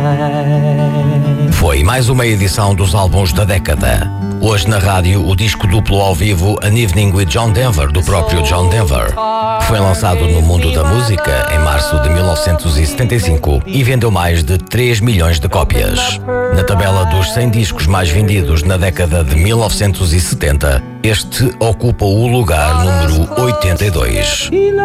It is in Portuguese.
Foi mais uma edição dos álbuns da década. Hoje na rádio, o disco duplo ao vivo An Evening with John Denver, do próprio John Denver, que foi lançado no mundo da música em março de 1975 e vendeu mais de 3 milhões de cópias. Na tabela dos 100 discos mais vendidos na década de 1970, este ocupa o lugar número 82.